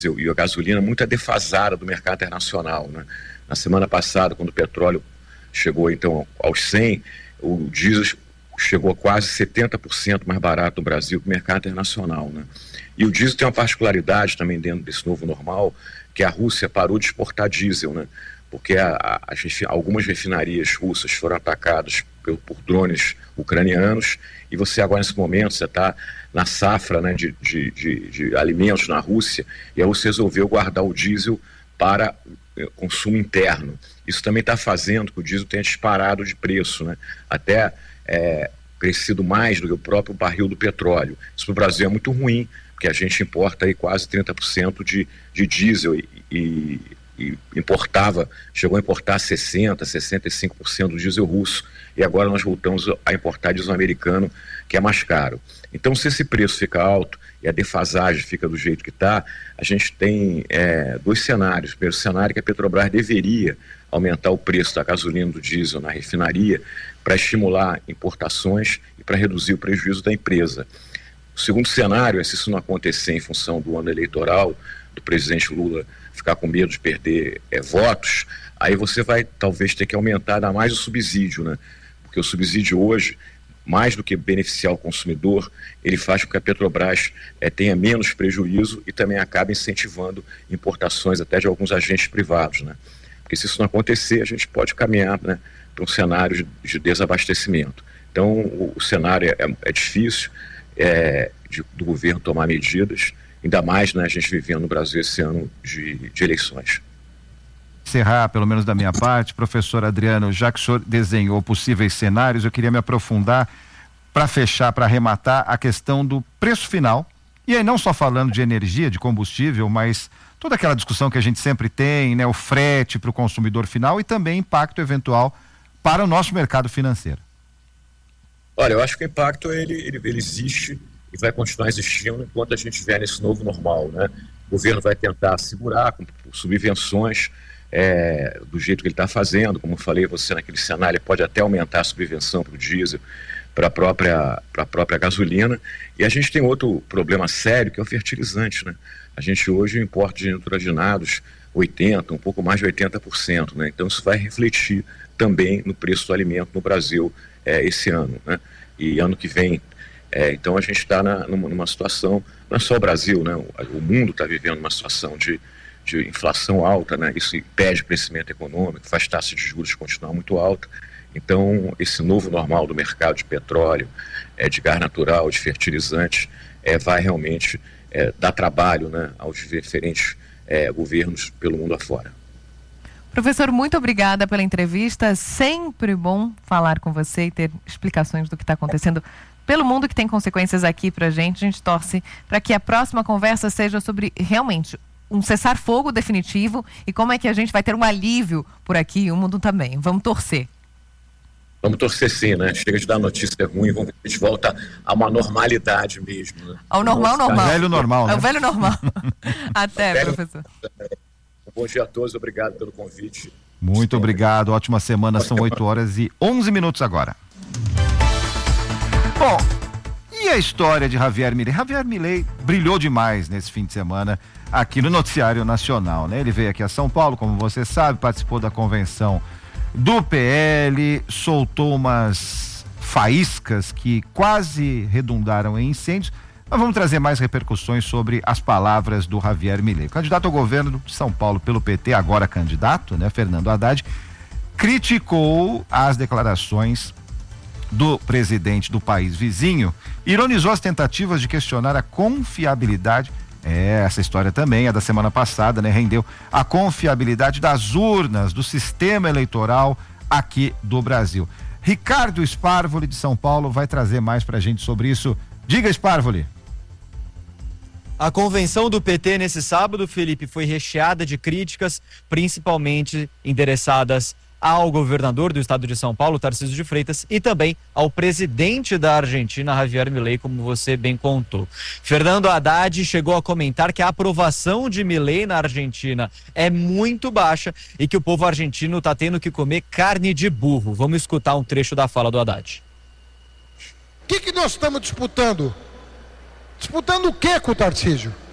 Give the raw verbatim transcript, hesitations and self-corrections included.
e a gasolina muito defasada do mercado internacional, né? Na semana passada, quando o petróleo chegou então aos cem, o diesel chegou a quase setenta por cento mais barato no Brasil que o mercado internacional, né? E o diesel tem uma particularidade também dentro desse novo normal, que a Rússia parou de exportar diesel, né? Porque a, a, as, algumas refinarias russas foram atacadas por, por drones ucranianos, e você agora nesse momento, você está na safra, né, de, de, de, de alimentos na Rússia, e aí você resolveu guardar o diesel para consumo interno. Isso também está fazendo que o diesel tenha disparado de preço, né? Até é, crescido mais do que o próprio barril do petróleo. Isso para o Brasil é muito ruim, porque a gente importa aí quase trinta por cento de, de diesel e, e, e importava, chegou a importar sessenta por cento, sessenta e cinco por cento do diesel russo, e agora nós voltamos a importar diesel americano, que é mais caro. Então, se esse preço fica alto e a defasagem fica do jeito que está, a gente tem é, dois cenários. O primeiro cenário é que a Petrobras deveria aumentar o preço da gasolina e do diesel na refinaria para estimular importações e para reduzir o prejuízo da empresa. O segundo cenário é, se isso não acontecer em função do ano eleitoral, do presidente Lula ficar com medo de perder é, votos, aí você vai talvez ter que aumentar ainda mais o subsídio, né? Porque o subsídio hoje, mais do que beneficiar o consumidor, ele faz com que a Petrobras é, tenha menos prejuízo e também acaba incentivando importações até de alguns agentes privados, né? Porque se isso não acontecer, a gente pode caminhar, né, para um cenário de, de desabastecimento. Então, o, o cenário é, é difícil é, de, do governo tomar medidas, ainda mais, né, a gente vivendo no Brasil esse ano de, de eleições. Encerrar, pelo menos da minha parte, professor Adriano, já que o senhor desenhou possíveis cenários, eu queria me aprofundar para fechar, para arrematar a questão do preço final, e aí não só falando de energia, de combustível, mas toda aquela discussão que a gente sempre tem, né, o frete para o consumidor final e também impacto eventual para o nosso mercado financeiro. Olha, eu acho que o impacto ele, ele, ele existe e vai continuar existindo enquanto a gente estiver nesse novo normal, né? O governo vai tentar segurar com subvenções, É, do jeito que ele está fazendo. Como eu falei, você naquele cenário pode até aumentar a subvenção para o diesel, para a própria, para a própria gasolina. E a gente tem outro problema sério, que é o fertilizante, né? A gente hoje importa de nitrogênados oitenta por cento, um pouco mais de oitenta por cento, né? Então isso vai refletir também no preço do alimento no Brasil é, esse ano, né? E ano que vem. É, então a gente está numa, numa situação, não é só o Brasil, né? O, o mundo está vivendo uma situação de de inflação alta, né? Isso impede o crescimento econômico, faz taxa de juros continuar muito alta. Então, esse novo normal do mercado de petróleo, é, de gás natural, de fertilizantes, é, vai realmente é, dar trabalho, né, aos diferentes é, governos pelo mundo afora. Professor, muito obrigada pela entrevista. Sempre bom falar com você e ter explicações do que está acontecendo pelo mundo, que tem consequências aqui para a gente. A gente torce para que a próxima conversa seja sobre realmente um cessar-fogo definitivo e como é que a gente vai ter um alívio por aqui e o mundo também. Vamos torcer. Vamos torcer sim, né? Chega de dar notícia ruim, vamos, a gente volta a uma normalidade mesmo, né? Ao normal, Nossa, normal. Ao velho normal, né? Ao velho normal. Até, velho... professor. Um bom dia a todos, obrigado pelo convite. Muito obrigado, ótima semana, são oito horas e onze minutos agora. Bom, e a história de Javier Milei? Javier Milei brilhou demais nesse fim de semana aqui no Noticiário Nacional, né? Ele veio aqui a São Paulo, como você sabe, participou da convenção do P L, soltou umas faíscas que quase redundaram em incêndios. Mas vamos trazer mais repercussões sobre as palavras do Javier Milei. O candidato ao governo de São Paulo pelo P T, agora candidato, né, Fernando Haddad, criticou as declarações do presidente do país vizinho, ironizou as tentativas de questionar a confiabilidade. É, essa história também é da semana passada, né? Rendeu a confiabilidade das urnas, do sistema eleitoral aqui do Brasil. Ricardo Sparvoli, de São Paulo, vai trazer mais pra gente sobre isso. Diga, Sparvoli. A convenção do P T nesse sábado, Felipe, foi recheada de críticas, principalmente endereçadas ao governador do estado de São Paulo, Tarcísio de Freitas, e também ao presidente da Argentina, Javier Milei, como você bem contou. Fernando Haddad chegou a comentar que a aprovação de Milei na Argentina é muito baixa e que o povo argentino está tendo que comer carne de burro. Vamos escutar um trecho da fala do Haddad. O que, que nós estamos disputando? Disputando o que com o Tarcísio?